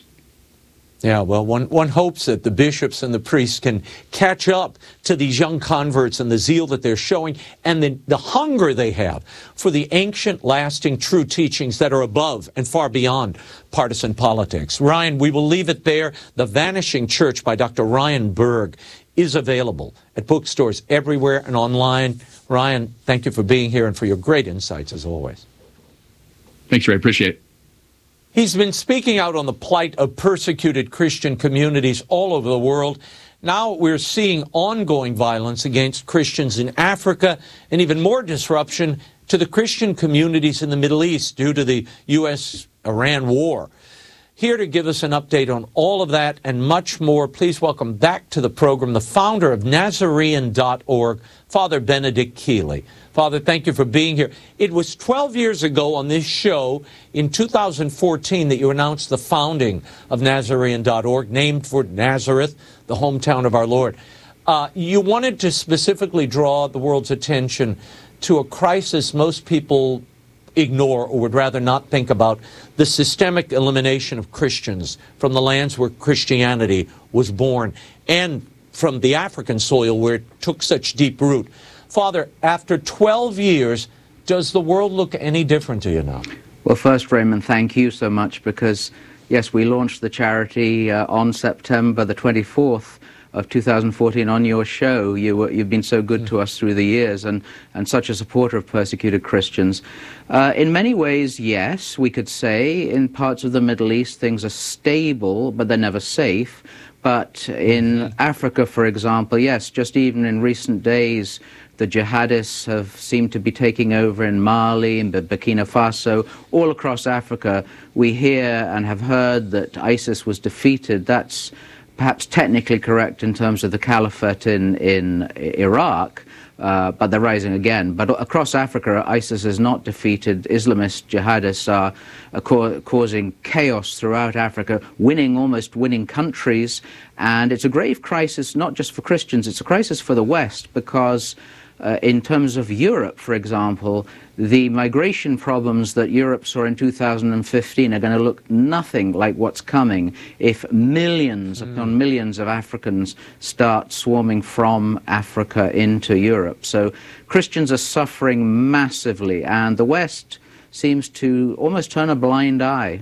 Yeah, well, one, one hopes that the bishops and the priests can catch up to these young converts and the zeal that they're showing and the, the hunger they have for the ancient, lasting, true teachings that are above and far beyond partisan politics. Ryan, we will leave it there. The Vanishing Church by Doctor Ryan Berg is available at bookstores everywhere and online. Ryan, thank you for being here and for your great insights as always. Thanks, Ray. Appreciate it. He's been speaking out on the plight of persecuted Christian communities all over the world. Now we're seeing ongoing violence against Christians in Africa and even more disruption to the Christian communities in the Middle East due to the U S Iran war. Here to give us an update on all of that and much more, please welcome back to the program the founder of Nazarene dot org, Father Benedict Keeley. Father, thank you for being here. It was twelve years ago on this show in two thousand fourteen that you announced the founding of Nazarene dot org, named for Nazareth, the hometown of our Lord. Uh, you wanted to specifically draw the world's attention to a crisis most people ignore or would rather not think about, the systemic elimination of Christians from the lands where Christianity was born and from the African soil where it took such deep root. Father, after twelve years, does the world look any different to you now? Well, first, Raymond, thank you so much because, yes, we launched the charity uh, on September the twenty-fourth of two thousand fourteen on your show. You were, you've been so good mm. to us through the years and, and such a supporter of persecuted Christians. Uh, in many ways, yes, we could say in parts of the Middle East things are stable, but they're never safe. But in mm-hmm. Africa, for example, yes, just even in recent days, the jihadists have seemed to be taking over in Mali, in Burkina Faso, all across Africa. We hear and have heard that ISIS was defeated. That's perhaps technically correct in terms of the caliphate in, in Iraq, uh, but they're rising again. But across Africa, ISIS is not defeated. Islamist jihadists are, are ca causing chaos throughout Africa, winning, almost winning countries. And it's a grave crisis, not just for Christians, it's a crisis for the West, because Uh, in terms of Europe, for example, the migration problems that Europe saw in two thousand fifteen are going to look nothing like what's coming if millions mm. upon millions of Africans start swarming from Africa into Europe. So Christians are suffering massively, and the West seems to almost turn a blind eye.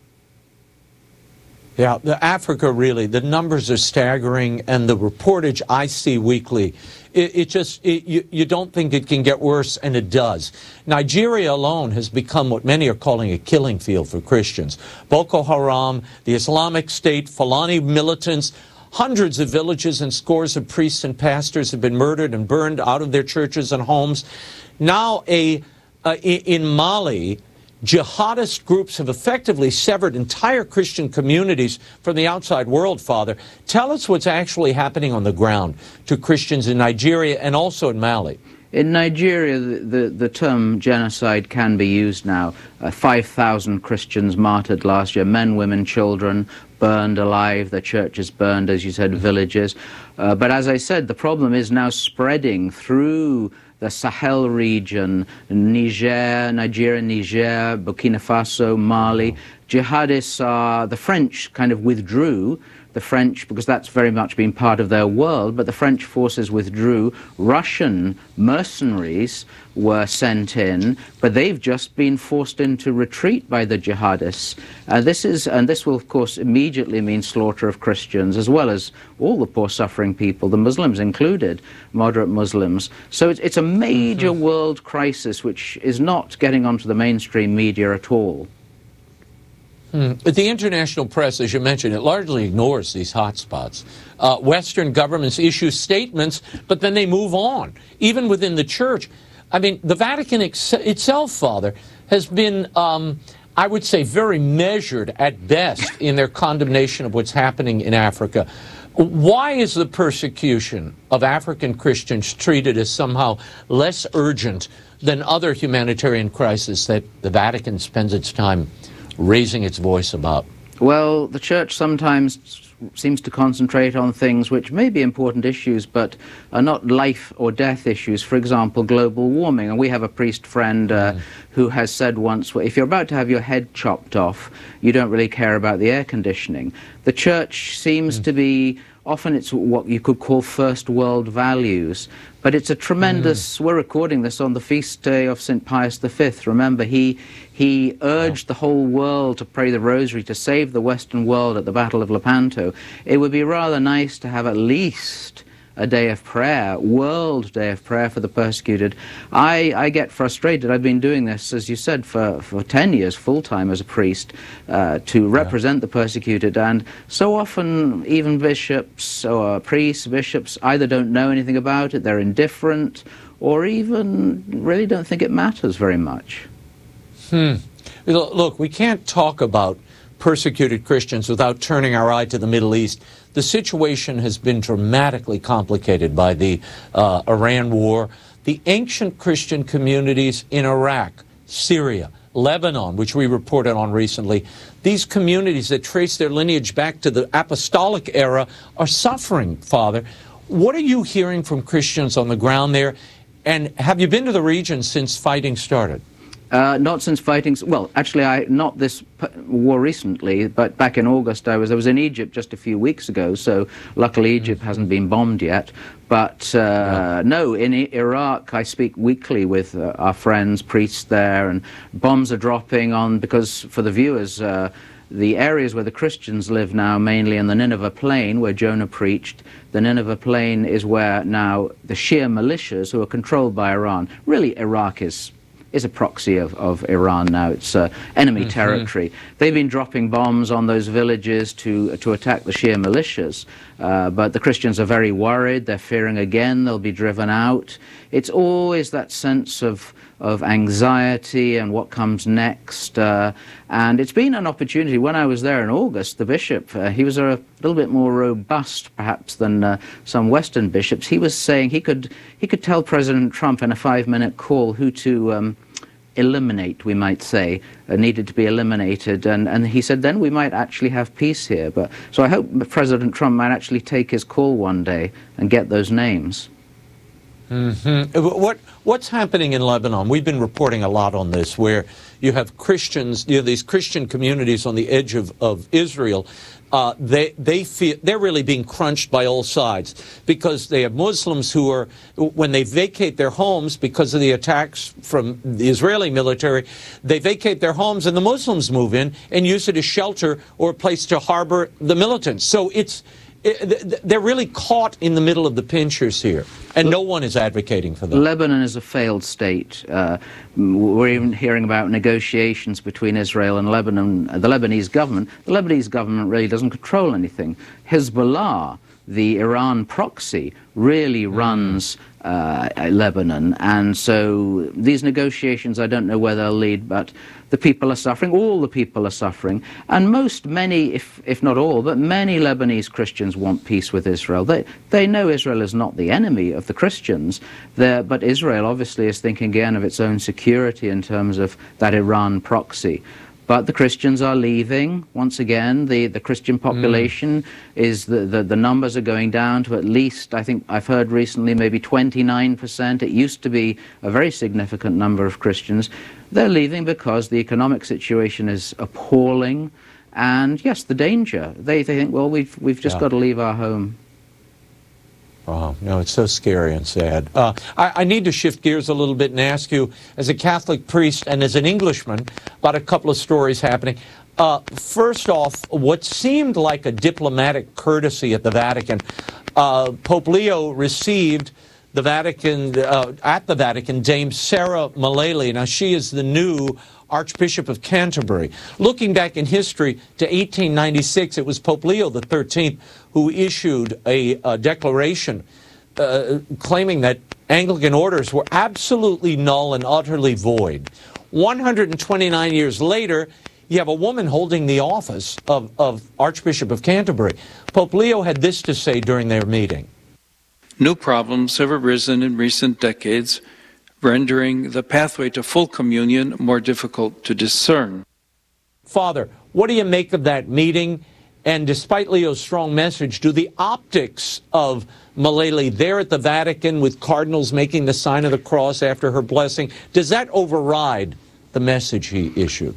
Yeah, the Africa really, the numbers are staggering, and the reportage I see weekly, it, it just, it, you, you don't think it can get worse, and it does. Nigeria alone has become what many are calling a killing field for Christians. Boko Haram, the Islamic State, Fulani militants, hundreds of villages and scores of priests and pastors have been murdered and burned out of their churches and homes. Now, a uh, in Mali, jihadist groups have effectively severed entire Christian communities from the outside world, Father. Tell us what's actually happening on the ground to Christians in Nigeria and also in Mali. In Nigeria, the, the, the term genocide can be used now. Uh, five thousand Christians martyred last year, men, women, children, burned alive, their churches burned, as you said, villages. Uh, but as I said, the problem is now spreading through the Sahel region, Niger, Nigeria, Niger, Burkina Faso, Mali. Jihadists are, the French kind of withdrew, the French, because that's very much been part of their world, but the French forces withdrew. Russian mercenaries were sent in, but they've just been forced into retreat by the jihadists. Uh, this is, and this will, of course, immediately mean slaughter of Christians, as well as all the poor suffering people, the Muslims included, moderate Muslims. So it's, it's a major mm-hmm. world crisis, which is not getting onto the mainstream media at all. Hmm. The international press, as you mentioned, it largely ignores these hotspots. Uh, Western governments issue statements, but then they move on, even within the church. I mean, the Vatican ex- itself, Father, has been, um, I would say, very measured at best in their condemnation of what's happening in Africa. Why is the persecution of African Christians treated as somehow less urgent than other humanitarian crises that the Vatican spends its time raising its voice about? Well, the Church sometimes seems to concentrate on things which may be important issues but are not life or death issues. For example, global warming. And we have a priest friend uh, mm. who has said once, well, if you're about to have your head chopped off, you don't really care about the air conditioning. The Church seems mm. to be, often it's what you could call first world values, but it's a tremendous, mm. we're recording this on the feast day of Saint Pius the Fifth. Remember, he he urged the whole world to pray the rosary, to save the Western world at the Battle of Lepanto. It would be rather nice to have at least a day of prayer, World Day of Prayer for the persecuted. I, I get frustrated. I've been doing this, as you said, for, for ten years full-time as a priest uh, to represent yeah. the persecuted, and so often even bishops or priests, bishops either don't know anything about it, they're indifferent, or even really don't think it matters very much. Hmm. Look, we can't talk about persecuted Christians without turning our eye to the Middle East. The situation has been dramatically complicated by the uh, Iran war. The ancient Christian communities in Iraq, Syria, Lebanon, which we reported on recently, these communities that trace their lineage back to the apostolic era are suffering, Father. What are you hearing from Christians on the ground there? And have you been to the region since fighting started? Uh, not since fighting. Well, actually, I not this war recently, but back in August, I was I was in Egypt just a few weeks ago. So luckily, Egypt mm-hmm. hasn't been bombed yet. But uh, yeah. no, in I Iraq, I speak weekly with uh, our friends, priests there, and bombs are dropping on because for the viewers. Uh, The areas where the Christians live now, mainly in the Nineveh Plain, where Jonah preached, the Nineveh Plain is where now the Shia militias, who are controlled by Iran, really Iraq is is a proxy of, of Iran now. It's uh, enemy mm-hmm. territory. They've been dropping bombs on those villages to to attack the Shia militias, uh, but the Christians are very worried. They're fearing again they'll be driven out. It's always that sense of of anxiety and what comes next. Uh, and it's been an opportunity. When I was there in August, the bishop, uh, he was a little bit more robust perhaps than uh, some Western bishops. He was saying he could he could tell President Trump in a five-minute call who to um, eliminate, we might say, uh, needed to be eliminated. And, and he said then we might actually have peace here. But so I hope President Trump might actually take his call one day and get those names. Mm-hmm. What what's happening in Lebanon? We've been reporting a lot on this, where you have Christians, you know, these Christian communities on the edge of, of Israel. Uh, they they feel they're really being crunched by all sides because they have Muslims who are, when they vacate their homes because of the attacks from the Israeli military, they vacate their homes and the Muslims move in and use it as shelter or a place to harbor the militants. So it's. They're really caught in the middle of the pinchers here, and no one is advocating for them. Lebanon is a failed state. Uh, we're even hearing about negotiations between Israel and Lebanon, the Lebanese government. The Lebanese government really doesn't control anything. Hezbollah, the Iran proxy, really runs uh, Lebanon, and so these negotiations, I don't know where they'll lead, but The people are suffering. All the people are suffering. And most, many, if, if not all, but many Lebanese Christians want peace with Israel. They, they know Israel is not the enemy of the Christians, They're, but Israel obviously is thinking again of its own security in terms of that Iran proxy. But the Christians are leaving. Once again, the, the Christian population mm. is, the, the, the numbers are going down to at least, I think I've heard recently, maybe twenty-nine percent. It used to be a very significant number of Christians. They're leaving because the economic situation is appalling. And yes, the danger. They, they think, well, we've, we've just yeah. got to leave our home. Oh, no, it's so scary and sad. Uh, I, I need to shift gears a little bit and ask you, as a Catholic priest and as an Englishman, about a couple of stories happening. Uh, first off, what seemed like a diplomatic courtesy at the Vatican, uh, Pope Leo received the Vatican, uh, at the Vatican, Dame Sarah Mullally. Now, she is the new Archbishop of Canterbury. Looking back in history to eighteen ninety-six, it was Pope Leo the thirteenth who issued a, a declaration uh, claiming that Anglican orders were absolutely null and utterly void. one hundred twenty-nine years later, you have a woman holding the office of, of Archbishop of Canterbury. Pope Leo had this to say during their meeting. New problems have arisen in recent decades, rendering the pathway to full communion more difficult to discern. Father, what do you make of that meeting? And despite Leo's strong message, do the optics of Mullally there at the Vatican with cardinals making the sign of the cross after her blessing, does that override the message he issued?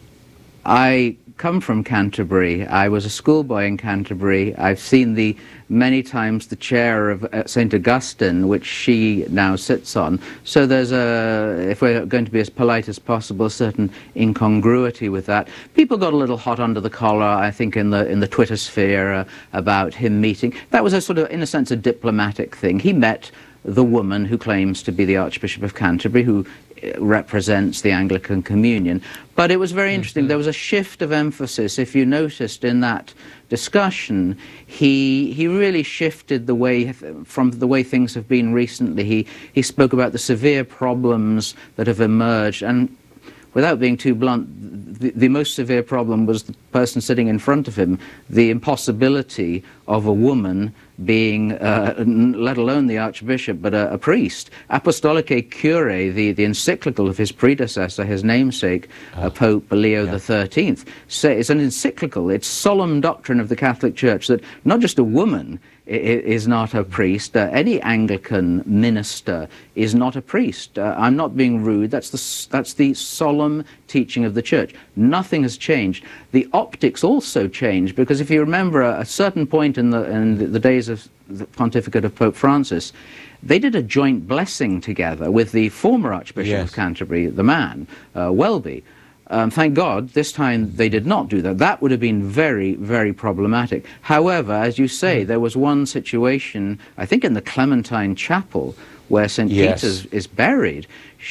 I come from Canterbury. I was a schoolboy in Canterbury. I've seen the many times the chair of uh, Saint Augustine, which she now sits on. So there's a, if we're going to be as polite as possible, a certain incongruity with that. People got a little hot under the collar, I think, in the in the Twitter sphere uh, about him meeting. That was a sort of, in a sense, a diplomatic thing. He met the woman who claims to be the Archbishop of Canterbury, who represents the Anglican Communion. But it was very interesting. Mm-hmm. There was a shift of emphasis. If you noticed in that discussion, he he really shifted the way from the way things have been recently. He he spoke about the severe problems that have emerged, and without being too blunt, the, the most severe problem was the person sitting in front of him, the impossibility of a woman being, uh, let alone the Archbishop, but a, a priest. Apostolicae Curae, the, the encyclical of his predecessor, his namesake, uh, Pope Leo yeah. the thirteenth, say, it's an encyclical, it's solemn doctrine of the Catholic Church that not just a woman is not a priest, uh, any Anglican minister is not a priest. Uh, I'm not being rude, that's the, that's the solemn teaching of the Church. Nothing has changed. The optics also changed, because if you remember a, a certain point in the, in the days of the pontificate of Pope Francis, they did a joint blessing together with the former Archbishop yes. of Canterbury, the man, uh, Welby. Um, thank God, this time they did not do that. That would have been very, very problematic. However, as you say, there was one situation, I think in the Clementine Chapel, where Saint Yes. Peter's is buried.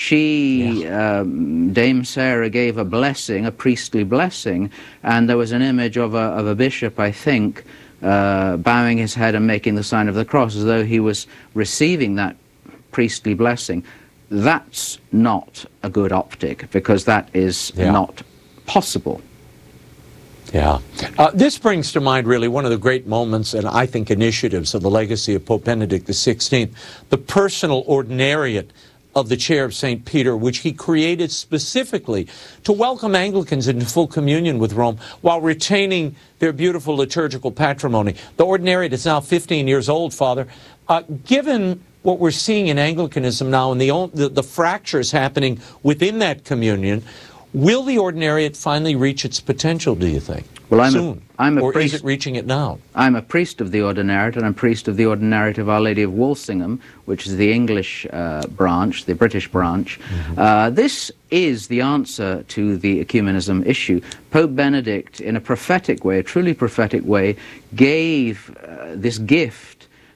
She, yeah. um, Dame Sarah, gave a blessing, a priestly blessing, and there was an image of a, of a bishop, I think, uh, bowing his head and making the sign of the cross, as though he was receiving that priestly blessing. That's not a good optic, because that is yeah. not possible. Yeah. Uh, this brings to mind really one of the great moments and I think initiatives of the legacy of Pope Benedict the sixteenth, the personal ordinariate of the Chair of Saint Peter, which he created specifically to welcome Anglicans into full communion with Rome while retaining their beautiful liturgical patrimony. The ordinariate is now fifteen years old, Father. Uh, given what we're seeing in Anglicanism now and the, the, the fractures happening within that communion, will the ordinariate finally reach its potential, do you think? Well, I'm Soon. A, I'm a or priest, is it reaching it now? I'm a priest of the ordinariate, and I'm priest of the ordinariate of Our Lady of Walsingham, which is the English uh, branch, the British branch. Mm-hmm. uh, this is the answer to the ecumenism issue. Pope Benedict, in a prophetic way, a truly prophetic way, gave uh, this gift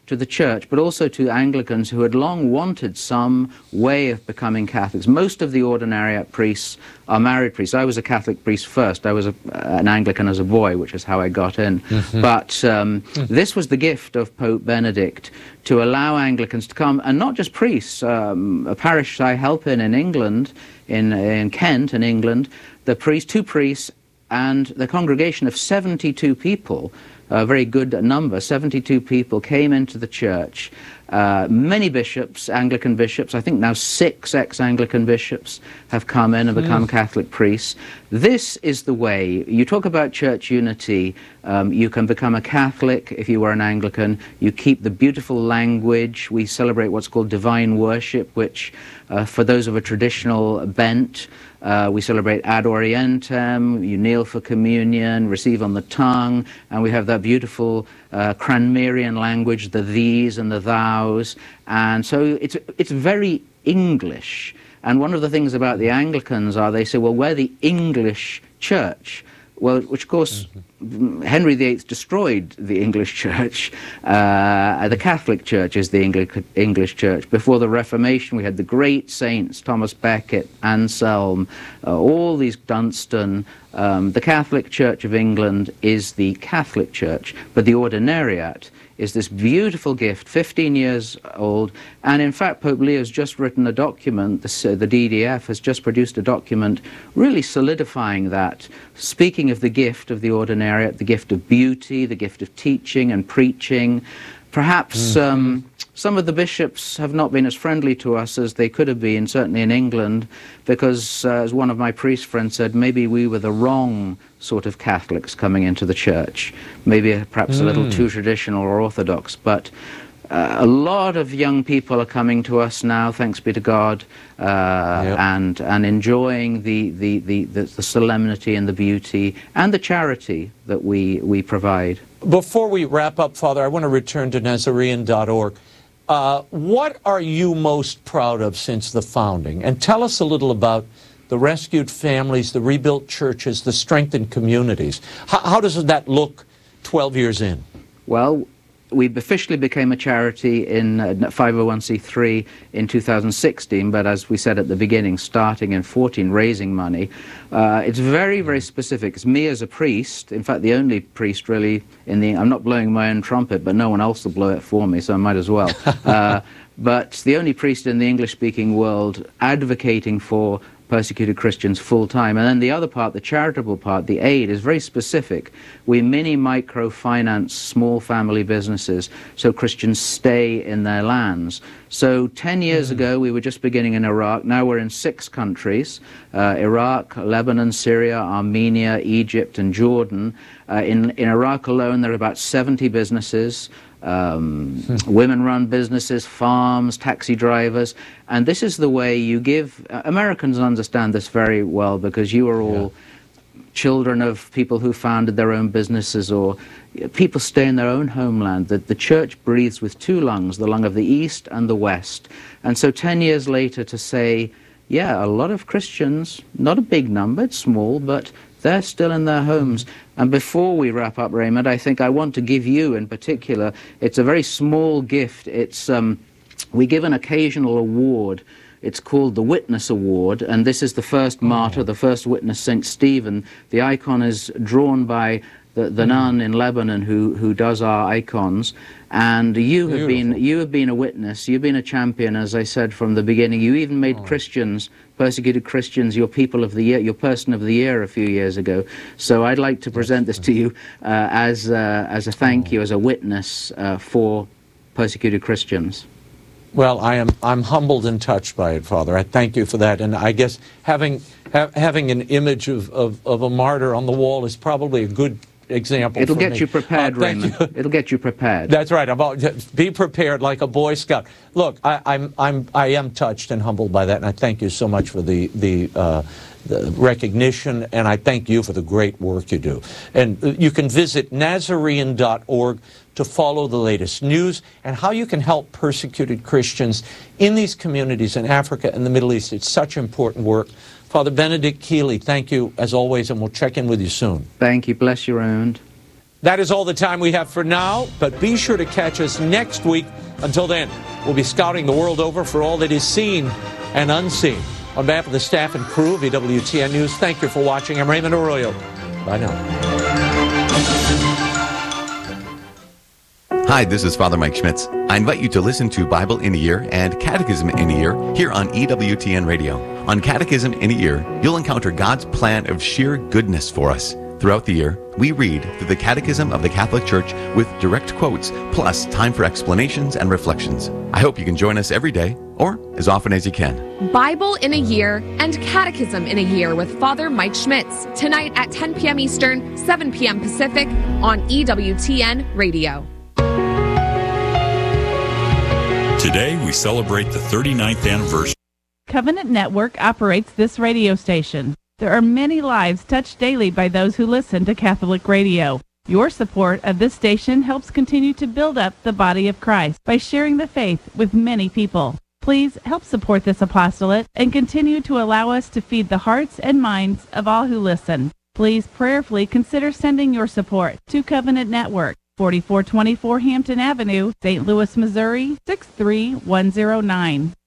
to the church, but also to Anglicans who had long wanted some way of becoming Catholics. Most of the ordinariate priests are married priests. I was a Catholic priest first. I was a, an Anglican as a boy, which is how I got in. Mm-hmm. But um, mm-hmm. this was the gift of Pope Benedict, to allow Anglicans to come, and not just priests. Um, a parish I help in in England, in, in Kent in England, the priest, two priests, and the congregation of seventy-two people, a very good number, seventy-two people came into the church. Uh, many bishops, Anglican bishops, I think now six ex-Anglican bishops have come in and become mm. Catholic priests. This is the way. You talk about church unity. Um, you can become a Catholic if you were an Anglican. You keep the beautiful language. We celebrate what's called divine worship, which uh, for those of a traditional bent, Uh, we celebrate Ad Orientem, you kneel for communion, receive on the tongue, and we have that beautiful uh, Cranmerian language, the these and the thous, and so it's, it's very English. And one of the things about the Anglicans are they say, well, we're the English church. Well, which of course, mm-hmm. Henry the Eighth destroyed the English church. Uh, the Catholic Church is the English, English church. Before the Reformation, we had the great saints, Thomas Becket, Anselm, uh, all these, Dunstan. Um, the Catholic Church of England is the Catholic Church, but the Ordinariate is this beautiful gift, fifteen years old, and in fact Pope Leo's just written a document, the, uh, the D D F has just produced a document really solidifying that, speaking of the gift of the Ordinariate, the gift of beauty, the gift of teaching and preaching. Perhaps mm. um, some of the bishops have not been as friendly to us as they could have been, certainly in England, because, uh, as one of my priest friends said, maybe we were the wrong sort of Catholics coming into the church, maybe perhaps mm. a little too traditional or orthodox. But uh, a lot of young people are coming to us now, thanks be to God, uh, yep. and and enjoying the the, the, the the solemnity and the beauty and the charity that we, we provide. Before we wrap up, Father, I want to return to Nazarene dot org. Uh, what are you most proud of since the founding? And tell us a little about the rescued families, the rebuilt churches, the strengthened communities. How, how does that look twelve years in? Well, we officially became a charity in uh, five oh one c three in two thousand sixteen, but as we said at the beginning, starting in fourteen, raising money. Uh, it's very, very specific. It's me as a priest, in fact, the only priest really in the... I'm not blowing my own trumpet, but no one else will blow it for me, so I might as well. uh, but the only priest in the English-speaking world advocating for persecuted Christians full-time. And then the other part, the charitable part, the aid, is very specific. We mini-microfinance small family businesses so Christians stay in their lands. So ten years mm-hmm. ago, we were just beginning in Iraq. Now we're in six countries, uh, Iraq, Lebanon, Syria, Armenia, Egypt, and Jordan. Uh, in, in Iraq alone, there are about seventy businesses. Um, women-run businesses, farms, taxi drivers, and this is the way you give... Uh, Americans understand this very well because you are all yeah. children of people who founded their own businesses, or uh, people stay in their own homeland. That the church breathes with two lungs, the lung of the East and the West. And so ten years later to say, yeah, a lot of Christians, not a big number, it's small, but they're still in their homes. And before we wrap up, Raymond, I think I want to give you in particular, it's a very small gift. It's um, we give an occasional award. It's called the Witness Award, and this is the first martyr, the first witness, Saint Stephen. The icon is drawn by the, the mm. nun in Lebanon who, who does our icons. And you have, been, you have been a witness, you've been a champion, as I said from the beginning. You even made oh. Christians, persecuted Christians, your people of the year, your person of the year a few years ago. So I'd like to present this to you uh, as, uh, as a thank oh. you, as a witness uh, for persecuted Christians. Well, I am I'm humbled and touched by it, Father. I thank you for that. And I guess having ha having an image of, of, of a martyr on the wall is probably a good example. It'll for get me. you prepared, uh, Raymond. You. It'll get you prepared. That's right. I'm all, be prepared like a Boy Scout. Look, I, I'm I'm I am touched and humbled by that, and I thank you so much for the the. Uh, the recognition, and I thank you for the great work you do. And you can visit Nazarene dot org to follow the latest news and how you can help persecuted Christians in these communities in Africa and the Middle East. It's such important work. Father Benedict Keeley, thank you as always, and we'll check in with you soon. Thank you. Bless you, Raymond. That is all the time we have for now, but be sure to catch us next week. Until then, we'll be scouting the world over for all that is seen and unseen. On behalf of the staff and crew of E W T N News, thank you for watching. I'm Raymond Arroyo. Bye now. Hi, this is Father Mike Schmitz. I invite you to listen to Bible in a Year and Catechism in a Year here on E W T N Radio. On Catechism in a Year, you'll encounter God's plan of sheer goodness for us. Throughout the year, we read through the Catechism of the Catholic Church with direct quotes, plus time for explanations and reflections. I hope you can join us every day, or as often as you can. Bible in a Year and Catechism in a Year with Father Mike Schmitz, tonight at ten p.m. Eastern, seven p.m. Pacific on E W T N Radio. Today, we celebrate the thirty-ninth anniversary. Covenant Network operates this radio station. There are many lives touched daily by those who listen to Catholic radio. Your support of this station helps continue to build up the body of Christ by sharing the faith with many people. Please help support this apostolate and continue to allow us to feed the hearts and minds of all who listen. Please prayerfully consider sending your support to Covenant Network, forty-four twenty-four Hampton Avenue, Saint Louis, Missouri, six three one zero nine.